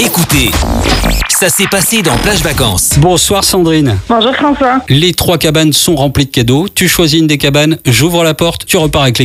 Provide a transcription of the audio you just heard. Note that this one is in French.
Écoutez, ça s'est passé dans Plage Vacances. Bonsoir Sandrine. Bonjour François. Les 3 cabanes sont remplies de cadeaux. Tu choisis une des cabanes, j'ouvre la porte, tu repars avec les